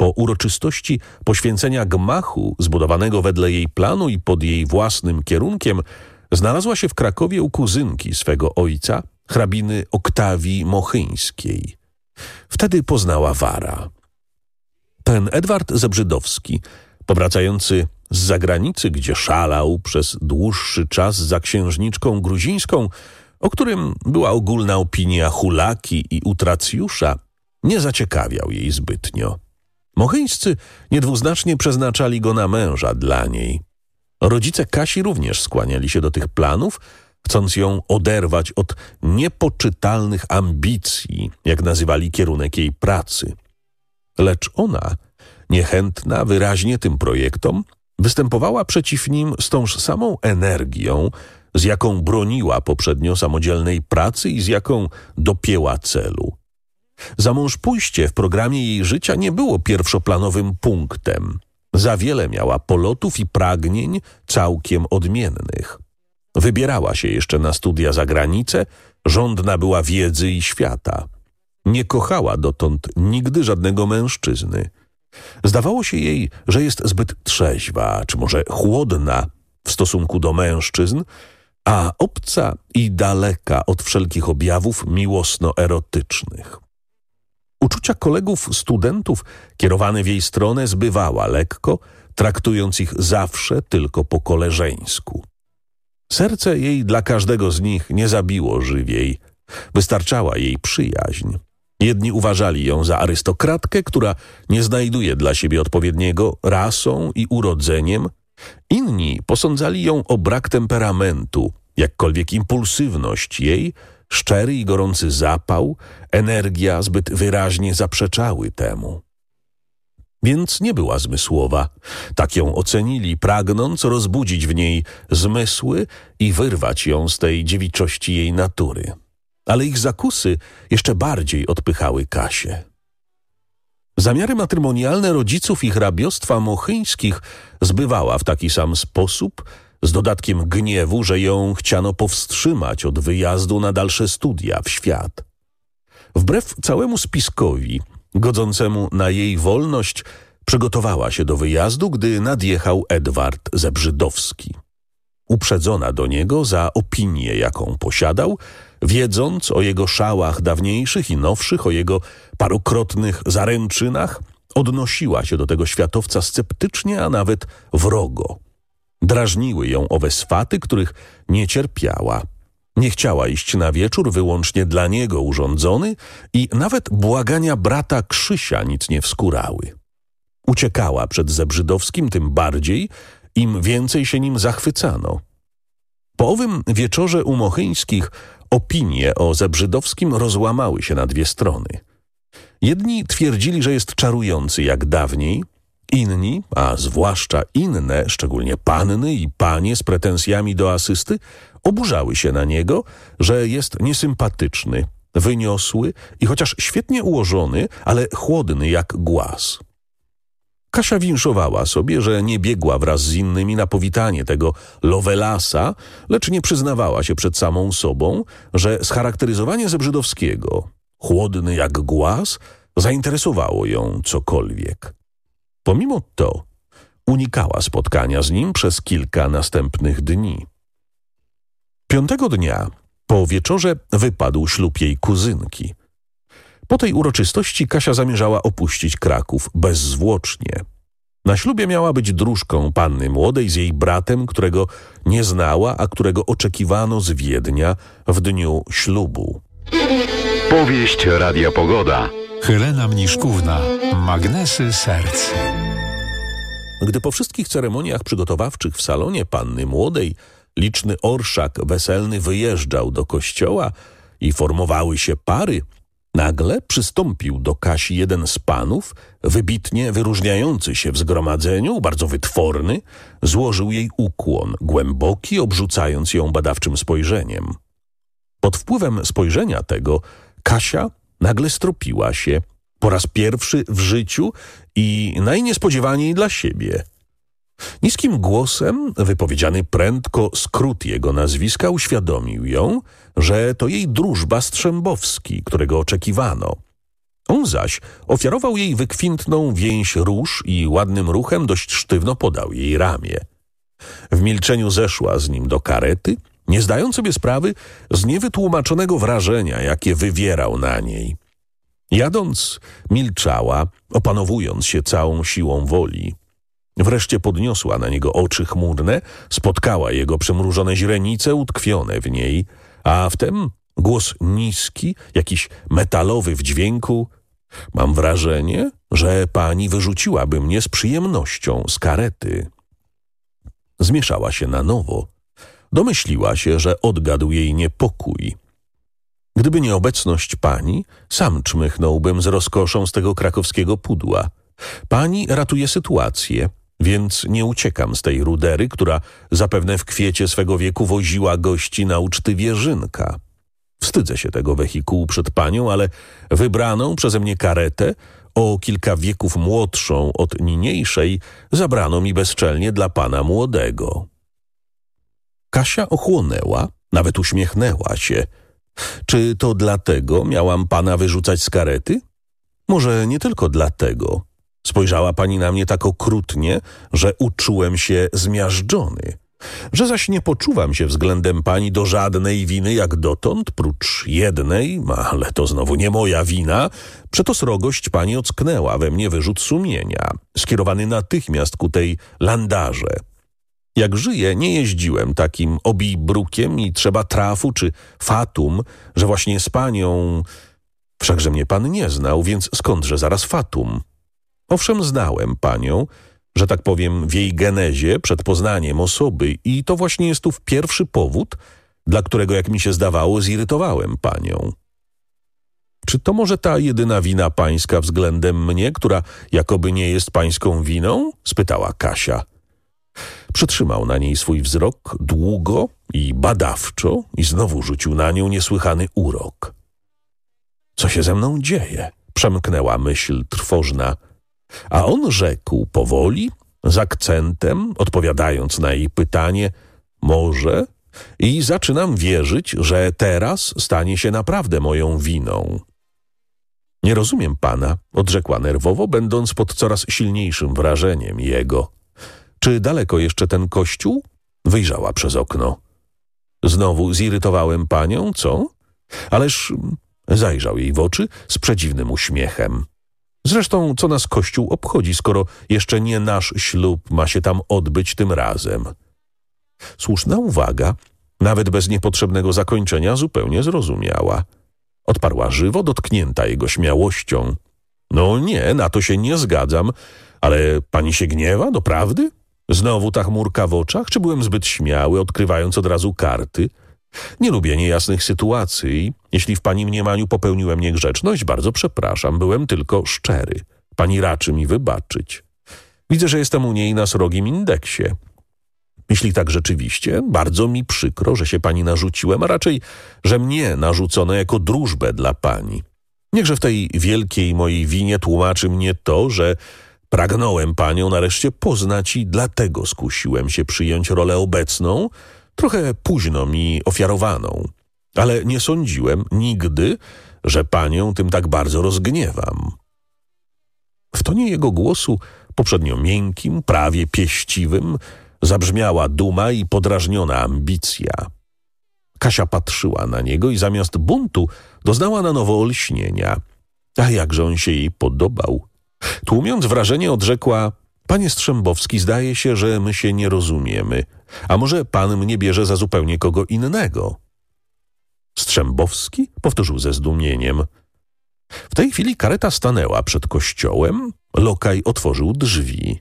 Po uroczystości poświęcenia gmachu, zbudowanego wedle jej planu i pod jej własnym kierunkiem, znalazła się w Krakowie u kuzynki swego ojca, hrabiny Oktawii Mochyńskiej. Wtedy poznała Wara. Ten Edward Zebrzydowski, powracający z zagranicy, gdzie szalał przez dłuższy czas za księżniczką gruzińską, o którym była ogólna opinia hulaki i utracjusza, nie zaciekawiał jej zbytnio. Mochyńscy niedwuznacznie przeznaczali go na męża dla niej. Rodzice Kasi również skłaniali się do tych planów, chcąc ją oderwać od niepoczytalnych ambicji, jak nazywali kierunek jej pracy. Lecz ona, niechętna wyraźnie tym projektom, występowała przeciw nim z tąż samą energią, z jaką broniła poprzednio samodzielnej pracy i z jaką dopięła celu. Zamążpójście w programie jej życia nie było pierwszoplanowym punktem. Za wiele miała polotów i pragnień całkiem odmiennych. Wybierała się jeszcze na studia za granicę, żądna była wiedzy i świata. Nie kochała dotąd nigdy żadnego mężczyzny. Zdawało się jej, że jest zbyt trzeźwa, czy może chłodna w stosunku do mężczyzn, a obca i daleka od wszelkich objawów miłosno-erotycznych. Uczucia kolegów studentów kierowane w jej stronę zbywała lekko, traktując ich zawsze tylko po koleżeńsku. Serce jej dla każdego z nich nie zabiło żywiej. Wystarczała jej przyjaźń. Jedni uważali ją za arystokratkę, która nie znajduje dla siebie odpowiedniego rasą i urodzeniem. Inni posądzali ją o brak temperamentu, jakkolwiek impulsywność jej, szczery i gorący zapał, energia zbyt wyraźnie zaprzeczały temu. Więc nie była zmysłowa. Tak ją ocenili, pragnąc rozbudzić w niej zmysły i wyrwać ją z tej dziewiczości jej natury. Ale ich zakusy jeszcze bardziej odpychały Kasię. Zamiary matrymonialne rodziców i hrabiostwa Mochyńskich zbywała w taki sam sposób, z dodatkiem gniewu, że ją chciano powstrzymać od wyjazdu na dalsze studia w świat. Wbrew całemu spiskowi, godzącemu na jej wolność, przygotowała się do wyjazdu, gdy nadjechał Edward Zebrzydowski. Uprzedzona do niego za opinię, jaką posiadał, wiedząc o jego szałach dawniejszych i nowszych, o jego parukrotnych zaręczynach, odnosiła się do tego światowca sceptycznie, a nawet wrogo. Drażniły ją owe swaty, których nie cierpiała. Nie chciała iść na wieczór wyłącznie dla niego urządzony i nawet błagania brata Krzysia nic nie wskórały. Uciekała przed Zebrzydowskim tym bardziej, im więcej się nim zachwycano. Po owym wieczorze u Mochyńskich opinie o Zebrzydowskim rozłamały się na dwie strony. Jedni twierdzili, że jest czarujący jak dawniej, inni, a zwłaszcza inne, szczególnie panny i panie z pretensjami do asysty, oburzały się na niego, że jest niesympatyczny, wyniosły i chociaż świetnie ułożony, ale chłodny jak głaz. Kasia winszowała sobie, że nie biegła wraz z innymi na powitanie tego Lovelasa, lecz nie przyznawała się przed samą sobą, że scharakteryzowanie Zebrzydowskiego, chłodny jak głaz, zainteresowało ją cokolwiek. Pomimo to unikała spotkania z nim przez kilka następnych dni. 5. dnia po wieczorze wypadł ślub jej kuzynki. Po tej uroczystości Kasia zamierzała opuścić Kraków bezzwłocznie. Na ślubie miała być dróżką panny młodej z jej bratem, którego nie znała, a którego oczekiwano z Wiednia w dniu ślubu. Powieść Radia Pogoda. Helena Mniszkówna. Magnesy serc. Gdy po wszystkich ceremoniach przygotowawczych w salonie panny młodej liczny orszak weselny wyjeżdżał do kościoła i formowały się pary, nagle przystąpił do Kasi jeden z panów, wybitnie wyróżniający się w zgromadzeniu, bardzo wytworny, złożył jej ukłon, głęboki, obrzucając ją badawczym spojrzeniem. Pod wpływem spojrzenia tego Kasia nagle stropiła się, po raz pierwszy w życiu i najniespodziewaniej dla siebie. Niskim głosem, wypowiedziany prędko skrót jego nazwiska, uświadomił ją, że to jej drużba Strzembowski, którego oczekiwano. On zaś ofiarował jej wykwintną więź róż i ładnym ruchem dość sztywno podał jej ramię. W milczeniu zeszła z nim do karety, nie zdając sobie sprawy z niewytłumaczonego wrażenia, jakie wywierał na niej. Jadąc, milczała, opanowując się całą siłą woli. Wreszcie podniosła na niego oczy chmurne, spotkała jego przymrużone źrenice utkwione w niej, a wtem głos niski, jakiś metalowy w dźwięku. Mam wrażenie, że pani wyrzuciłaby mnie z przyjemnością z karety. Zmieszała się na nowo. Domyśliła się, że odgadł jej niepokój. Gdyby nie obecność pani, sam czmychnąłbym z rozkoszą z tego krakowskiego pudła. Pani ratuje sytuację, więc nie uciekam z tej rudery, która zapewne w kwiecie swego wieku woziła gości na uczty Wierzynka. Wstydzę się tego wehikułu przed panią, ale wybraną przeze mnie karetę, o kilka wieków młodszą od niniejszej, zabrano mi bezczelnie dla pana młodego. Kasia ochłonęła, nawet uśmiechnęła się. Czy to dlatego miałam pana wyrzucać z karety? Może nie tylko dlatego. Spojrzała pani na mnie tak okrutnie, że uczułem się zmiażdżony. Że zaś nie poczuwam się względem pani do żadnej winy jak dotąd, prócz jednej, ale to znowu nie moja wina, przeto srogość pani ocknęła we mnie wyrzut sumienia, skierowany natychmiast ku tej landarze. Jak żyję, nie jeździłem takim obijbrukiem i trzeba trafu czy fatum, że właśnie z panią... Wszakże mnie pan nie znał, więc skądże zaraz fatum? Owszem, znałem panią, że tak powiem, w jej genezie przed poznaniem osoby i to właśnie jest ów pierwszy powód, dla którego, jak mi się zdawało, zirytowałem panią. Czy to może ta jedyna wina pańska względem mnie, która jakoby nie jest pańską winą? Spytała Kasia. Przytrzymał na niej swój wzrok długo i badawczo i znowu rzucił na nią niesłychany urok. Co się ze mną dzieje? Przemknęła myśl trwożna. A on rzekł powoli, z akcentem, odpowiadając na jej pytanie, może, i zaczynam wierzyć, że teraz stanie się naprawdę moją winą. Nie rozumiem pana, odrzekła nerwowo, będąc pod coraz silniejszym wrażeniem jego. Czy daleko jeszcze ten kościół? Wyjrzała przez okno. Znowu zirytowałem panią, co? Ależ zajrzał jej w oczy z przedziwnym uśmiechem. Zresztą, co nas kościół obchodzi, skoro jeszcze nie nasz ślub ma się tam odbyć tym razem? Słuszna uwaga, nawet bez niepotrzebnego zakończenia, zupełnie zrozumiała. Odparła żywo, dotknięta jego śmiałością. No nie, na to się nie zgadzam, ale pani się gniewa, doprawdy? Znowu ta chmurka w oczach? Czy byłem zbyt śmiały, odkrywając od razu karty? Nie lubię niejasnych sytuacji. Jeśli w pani mniemaniu popełniłem niegrzeczność, bardzo przepraszam, byłem tylko szczery. Pani raczy mi wybaczyć. Widzę, że jestem u niej na srogim indeksie. Jeśli tak rzeczywiście, bardzo mi przykro, że się pani narzuciłem, a raczej, że mnie narzucono jako drużbę dla pani. Niechże w tej wielkiej mojej winie tłumaczy mnie to, że pragnąłem panią nareszcie poznać i dlatego skusiłem się przyjąć rolę obecną, trochę późno mi ofiarowaną, ale nie sądziłem nigdy, że panią tym tak bardzo rozgniewam. W tonie jego głosu, poprzednio miękkim, prawie pieściwym, zabrzmiała duma i podrażniona ambicja. Kasia patrzyła na niego i zamiast buntu doznała na nowo olśnienia. A jakże on się jej podobał. Tłumiąc wrażenie, odrzekła: panie Strzembowski, zdaje się, że my się nie rozumiemy. A może pan mnie bierze za zupełnie kogo innego? Strzembowski? Powtórzył ze zdumieniem. W tej chwili kareta stanęła przed kościołem, lokaj otworzył drzwi.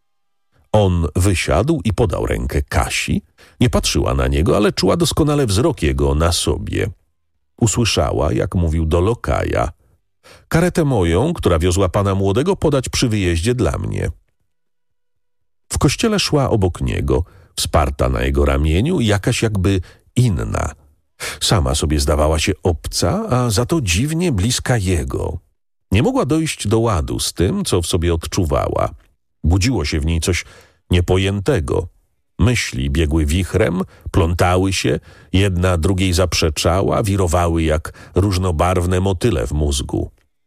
On wysiadł i podał rękę Kasi. Nie patrzyła na niego, ale czuła doskonale wzrok jego na sobie. Usłyszała, jak mówił do lokaja: karetę moją, która wiozła pana młodego, podać przy wyjeździe dla mnie. W kościele szła obok niego, wsparta na jego ramieniu, jakaś jakby inna. Sama sobie zdawała się obca, a za to dziwnie bliska jego. Nie mogła dojść do ładu z tym, co w sobie odczuwała. Budziło się w niej coś niepojętego. Myśli biegły wichrem, plątały się, jedna drugiej zaprzeczała, wirowały jak różnobarwne motyle w mózgu.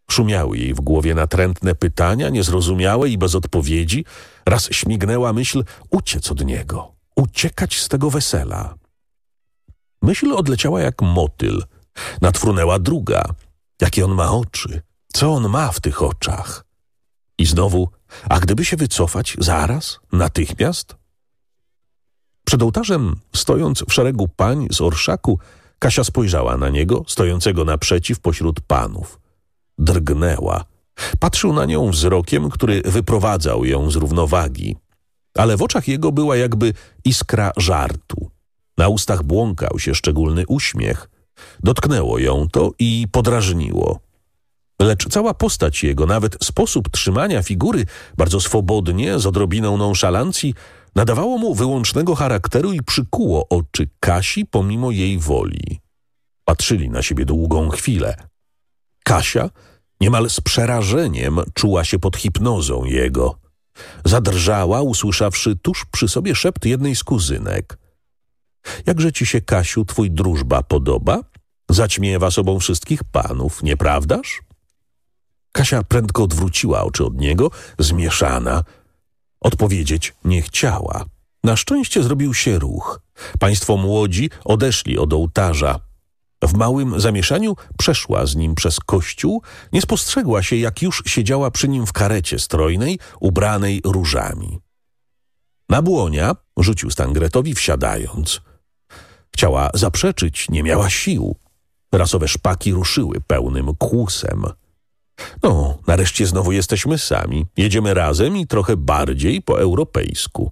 Szumiały jej w głowie natrętne pytania, niezrozumiałe i bez odpowiedzi. Raz śmignęła myśl uciec od niego, uciekać z tego wesela. Myśl odleciała jak motyl. Nadfrunęła druga. Jakie on ma oczy? Co on ma w tych oczach? I znowu, a gdyby się wycofać zaraz, natychmiast? Przed ołtarzem, stojąc w szeregu pań z orszaku, Kasia spojrzała na niego, stojącego naprzeciw pośród panów. Drgnęła. Patrzył na nią wzrokiem, który wyprowadzał ją z równowagi. Ale w oczach jego była jakby iskra żartu. Na ustach błąkał się szczególny uśmiech. Dotknęło ją to i podrażniło. Lecz cała postać jego, nawet sposób trzymania figury, bardzo swobodnie, z odrobiną nonszalancji, nadawało mu wyłącznego charakteru i przykuło oczy Kasi pomimo jej woli. Patrzyli na siebie długą chwilę. Kasia niemal z przerażeniem czuła się pod hipnozą jego. Zadrżała, usłyszawszy tuż przy sobie szept jednej z kuzynek. Jakże ci się, Kasiu, twój drużba podoba? Zaćmiewa sobą wszystkich panów, nieprawdaż? Kasia prędko odwróciła oczy od niego, zmieszana. Odpowiedzieć nie chciała. Na szczęście zrobił się ruch. Państwo młodzi odeszli od ołtarza. W małym zamieszaniu przeszła z nim przez kościół, nie spostrzegła się, jak już siedziała przy nim w karecie strojnej, ubranej różami. Na błonia rzucił Stangretowi, wsiadając. Chciała zaprzeczyć, nie miała sił. Rasowe szpaki ruszyły pełnym kłusem. No, nareszcie znowu jesteśmy sami. Jedziemy razem i trochę bardziej po europejsku.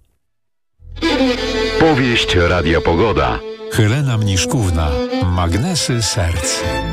Powieść Radia Pogoda. Helena Mniszkówna. Magnesy serc.